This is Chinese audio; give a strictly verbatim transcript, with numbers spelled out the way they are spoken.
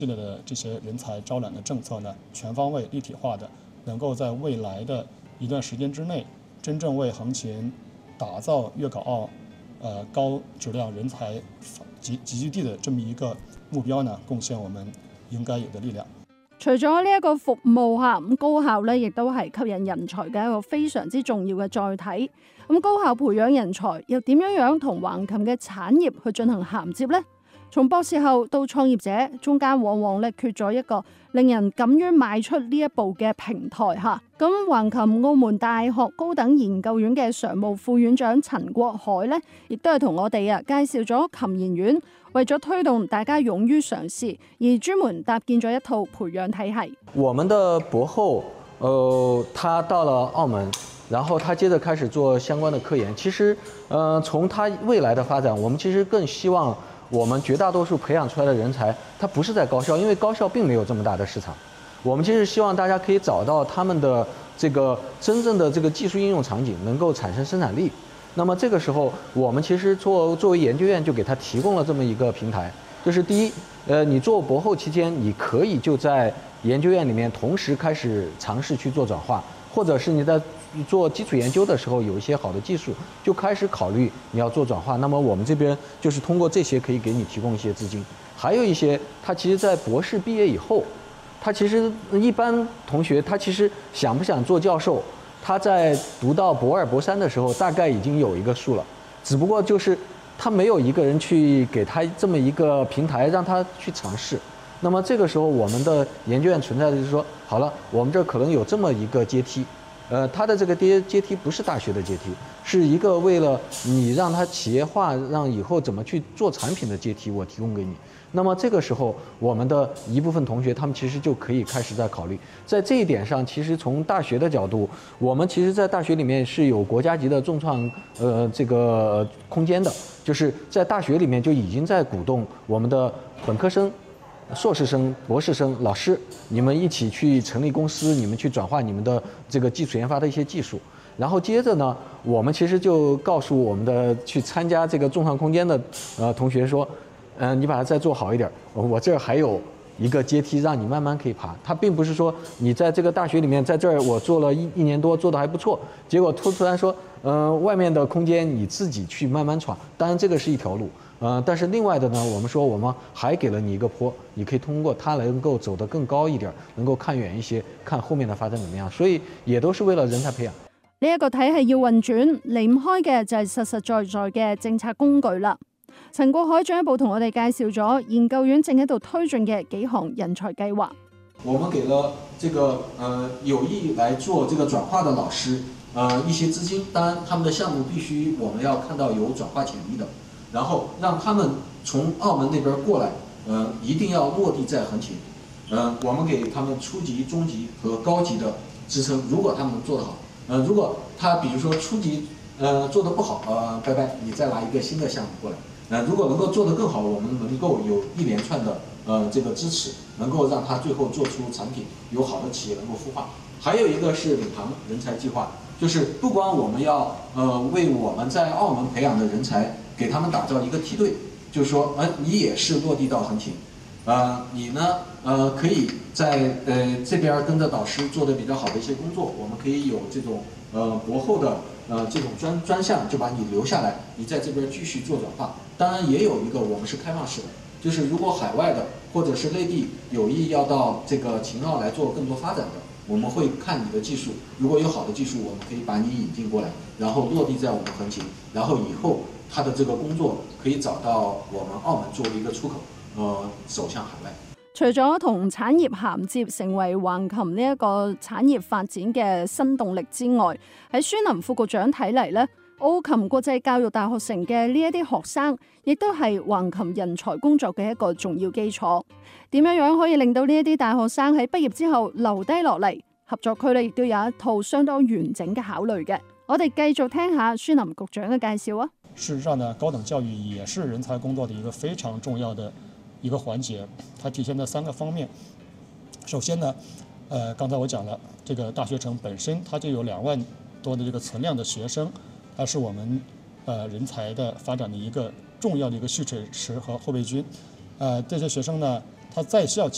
系列的这些人才招揽的政策呢，全方位立体化的，能够在未来的一段时间之内，真正为横琴打造粤港澳呃高质量人才集集聚地的这么一个目標呢，貢獻我們應該有的力量。 除咗呢一個服務嚇，咁高校咧亦都係吸引人才嘅一個非常之重要嘅載體。咁高校培養人才又點樣樣同橫琴嘅產業去進行銜接呢？從博士後到創業者，中間往往咧缺咗一個令人敢於邁出呢一步嘅平台嚇。咁橫琴澳門大學高等研究院嘅常務副院長陳國海咧，亦都係同我哋啊介紹咗琴研院為咗推動大家勇於嘗試，而專門搭建咗一套培養體系。 我們的博後，呃，他到了澳門，然後他接着開始做相關的科研。其實，呃，從他未來的發展，我們其實更希望我們絕大多數培養出來的人才，他不是在高校，因為高校並沒有這麼大的市場。我們其實希望大家可以找到他們的這個真正的這個技術應用場景，能夠產生生產力。那麼這個時候，我們其實作作為研究院就給他提供了這麼一個平台，就是第一，呃，你做博後期間，你可以就在研究院裡面同時開始嘗試去做轉化，或者是你在做基礎研究的時候有一些好的技術，就開始考慮你要做轉化。那麼我們這邊就是通過這些可以給你提供一些資金，還有一些他其實在博士畢業以後，他其實一般同學他其實想不想做教授，他在讀到博二、博三的時候，大概已經有一個數了，只不過就是他沒有一個人去給他這麼一個平台，讓他去嘗試。那麼這個時候，我們的研究院存在的就是說，好了，我們這可能有這麼一個階梯，呃，他的這個階階梯不是大學的階梯，是一個為了你讓他企業化，讓以後怎麼去做產品的階梯，我提供給你。那麼這個時候，我們的一部分同學，他們其實就可以開始在考慮，在這一點上，其實從大學的角度，我們其實在大學裡面是有國家級的眾創呃這個空間的，就是在大學裡面就已經在鼓動我們的本科生、碩士生、博士生、老師，你們一起去成立公司，你們去轉化你們的這個基礎研發的一些技術，然後接着呢，我們其實就告訴我們的去參加這個眾創空間的呃同學說，嗯，你把它再做好一點，我這兒還有一個階梯讓你慢慢可以爬。它並不是說你在這個大學裡面，在這兒我做了一一年多，做得還不錯，結果突突然說，嗯，外面的空間你自己去慢慢闖。當然這個是一條路，嗯，但是另外的呢，我們說我們還給了你一個坡，你可以通過它能夠走得更高一點，能夠看遠一些，看後面的發展怎麼樣。所以也都是為了人才培養。 呢一個體系要運轉，離唔開嘅就係實實在在嘅政策工具啦。陳國海進一步同我哋介紹咗研究院正喺度推進嘅幾項人才計劃。 我們給了這個呃有意來做這個轉化的老師呃一些資金，當然他們的項目必須我們要看到有轉化潛力的，然後讓他們從澳門那邊過來，呃一定要落地在橫琴，呃我們給他們初級、中級和高級的支撐。如果他們做得好，呃如果他比如說初級呃做得不好，呃拜拜，你再拿一個新的項目過來。呃，如果能夠做得更好，我們能夠有一連串的呃這個支持，能夠讓他最後做出產品，有好的企業能夠孵化。還有一個是領航人才計劃，就是不光我們要呃為我們在澳門培養的人才，給他們打造一個梯隊，就是說，呃你也是落地到橫琴，呃你呢呃可以在呃這邊跟着導師做得比較好的一些工作，我們可以有這種呃博後的呃這種專專項，就把你留下來，你在這邊繼續做轉化。當然也有一個我們是開放式的，就是如果海外的或者是內地有意要到這個秦澳來做更多發展的，我們會看你的技術，如果有好的技術，我們可以把你引進過來，然後落地在我們橫琴，然後以後他的這個工作可以找到我們澳門作為一個出口，呃，走向海外。 除咗同產業銜接成為橫琴呢一個產業發展嘅新動力之外，喺孫林副局長睇嚟呢，澳琴國際教育大學城嘅呢一啲學生，亦都係橫琴人才工作嘅一個重要基礎。點樣樣可以令到呢一啲大學生喺畢業之後留低落嚟？合作區呢亦都有一套相當完整嘅考慮嘅。我哋繼續聽下孫林局長嘅介紹啊。 事實上呢，高等教育也是人才工作的一個非常重要的一個環節，它體現在三個方面。首先呢，呃，剛才我講了，這個大學城本身它就有兩萬多的這個存量的學生，它是我們呃人才的發展的一個重要的一個蓄水池和後備軍。呃，這些學生呢，他在校期